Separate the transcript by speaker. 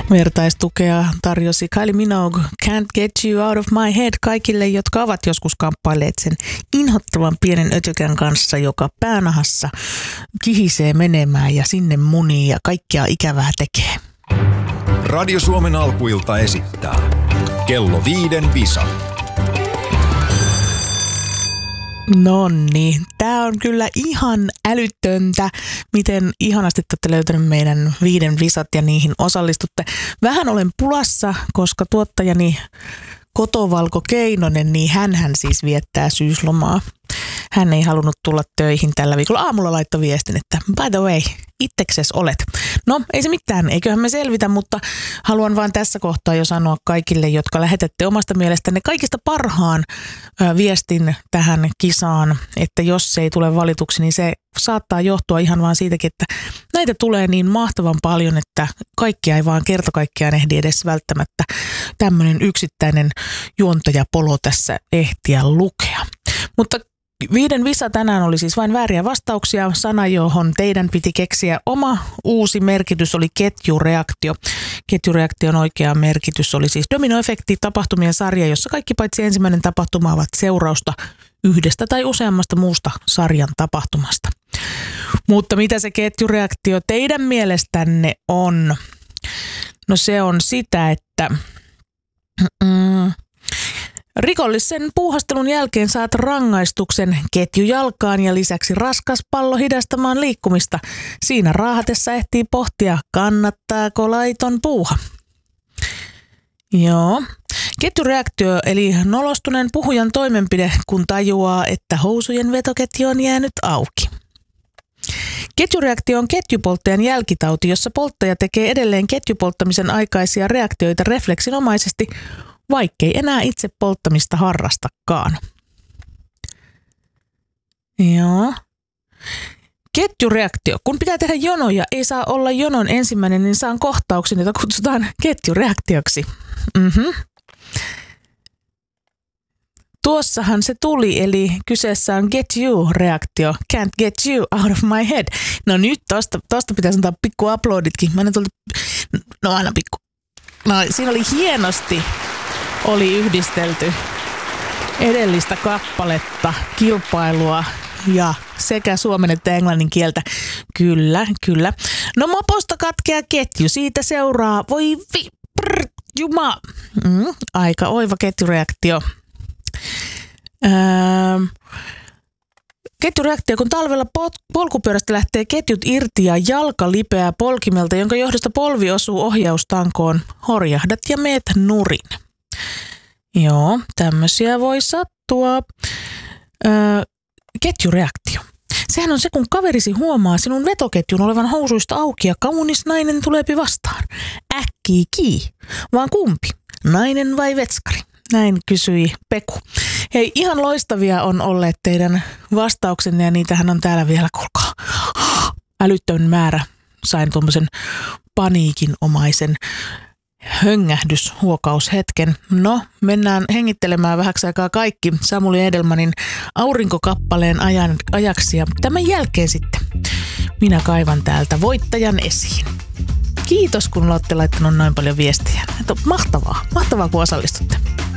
Speaker 1: Vertaistukea tarjosi Kylie Minogue Can't Get You Out of My Head kaikille, jotka ovat joskus kamppailleet sen inhottavan pienen ötökän kanssa, joka päänahassa kihisee menemään ja sinne munii ja kaikkea ikävää tekee.
Speaker 2: Radio Suomen alkuilta esittää Kello 5 Visa.
Speaker 1: Nonni, tää on kyllä ihan älytöntä, miten ihanasti te olette löytänyt meidän 5 visat ja niihin osallistutte. Vähän olen pulassa, koska tuottajani Kotovalko Keinonen, niin hänhän siis viettää syyslomaa. Hän ei halunnut tulla töihin tällä viikolla. Aamulla laittoi viestin, että by the way, itsekses olet. No, ei se mitään, eiköhän me selvitä, mutta haluan vaan tässä kohtaa jo sanoa kaikille, jotka lähetätte omasta mielestänne kaikista parhaan viestin tähän kisaan, että jos se ei tule valituksi, niin se saattaa johtua ihan vaan siitäkin, että näitä tulee niin mahtavan paljon, että kaikkia ei vaan kerta kaikkiaan ehdi edes välttämättä tämmöinen yksittäinen juontajapolo tässä ehtiä lukea. Mutta 5 visa tänään oli siis vain vääriä vastauksia. Sana, johon teidän piti keksiä oma uusi merkitys, oli ketjureaktio. Ketjureaktion oikea merkitys oli siis dominoefekti, tapahtumien sarja, jossa kaikki paitsi ensimmäinen tapahtuma ovat seurausta yhdestä tai useammasta muusta sarjan tapahtumasta. Mutta mitä se ketjureaktio teidän mielestänne on? No se on sitä, että rikollisen puuhastelun jälkeen saat rangaistuksen ketjujalkaan ja lisäksi raskas pallo hidastamaan liikkumista. Siinä raahatessa ehtii pohtia, kannattaako laiton puuha. Joo. Ketjureaktio eli nolostuneen puhujan toimenpide, kun tajuaa, että housujen vetoketju on jäänyt auki. Ketjureaktio on ketjupolttajan jälkitauti, jossa polttaja tekee edelleen ketjupolttamisen aikaisia reaktioita refleksinomaisesti, vaikkei enää itse polttamista harrastakaan. Joo. Ketjureaktio. Kun pitää tehdä jono ja ei saa olla jonon ensimmäinen, niin saan kohtauksen, jota kutsutaan ketjureaktioksi. Tuossahan se tuli, eli kyseessä on get you-reaktio. Can't get you out of my head. No nyt tosta pitäisi antaa pikku uploaditkin. Aina pikku. No siinä oli hienosti yhdistelty edellistä kappaletta, kilpailua ja sekä suomen että englannin kieltä. Kyllä. No moposta katkeaa ketju, siitä seuraa, aika oiva ketjureaktio. Ketjureaktio, kun talvella polkupyörästä lähtee ketjut irti ja jalka lipeää polkimelta, jonka johdosta polvi osuu ohjaustankoon, horjahdat ja meet nurin. Joo, tämmöisiä voi sattua. Ketjureaktio. Sehän on se, kun kaverisi huomaa sinun vetoketjun olevan housuista auki ja kaunis nainen tuleepi vastaan. Äkkiä, vaan kumpi? Nainen vai vetskari? Näin kysyi Peku. Hei, ihan loistavia on olleet teidän vastauksenne ja niitähän on täällä vielä, kuulkaa, älytön määrä. Sain tuommoisen paniikinomaisen höngähdyshuokaushetken. No, mennään hengittelemään vähäksi aikaa kaikki Samuli Edelmanin aurinkokappaleen ajaksi ja tämän jälkeen sitten minä kaivan täältä voittajan esiin. Kiitos, kun olette laittanut noin paljon viestiä. Mahtavaa kun osallistutte.